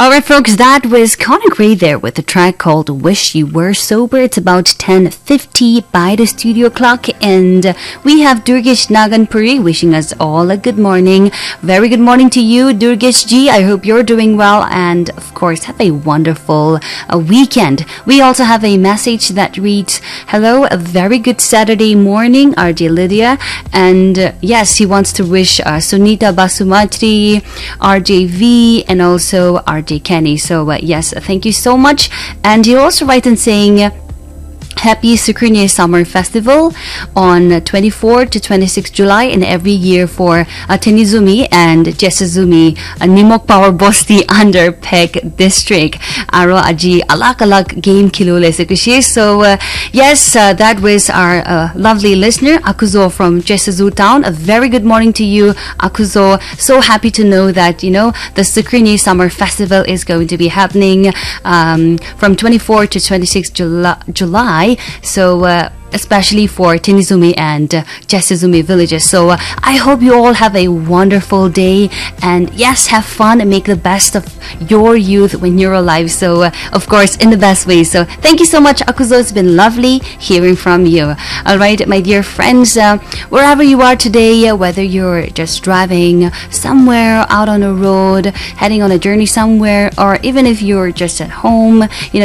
Alright folks, that was Conor Gray there with a track called Wish You Were Sober. It's about 10:50 by the studio clock, and we have Durgesh Naganpuri wishing us all a good morning. Very good morning to you, Durgesh ji. I hope you're doing well, and of course have a wonderful weekend. We also have a message that reads, hello, a very good Saturday morning, RJ Lydia. And yes, he wants to wish Sunita Basumatri, RJV, and also RJ Kenny. So yes, thank you so much. And he also writes in saying, Happy Sukriniya Summer Festival on 24 to 26 July in every year for Tenizumi and Jesazumi, Nimok Power Bosti under Peg District. Aro aji alak game kilule sekushi. So yes, that was our lovely listener Akuzo from Jesazu Town. A very good morning to you, Akuzo. So happy to know that the Sukriniya Summer Festival is going to be happening from 24 to 26 July. So especially for Tenizumi and Jesazumi villages. So I hope you all have a wonderful day, and yes, have fun and make the best of your youth when you're alive. So of course in the best way. So thank you so much, Akuzo. It's been lovely hearing from you. Alright, my dear friends, wherever you are today, whether you're just driving somewhere out on a road, heading on a journey somewhere, or even if you're just at home,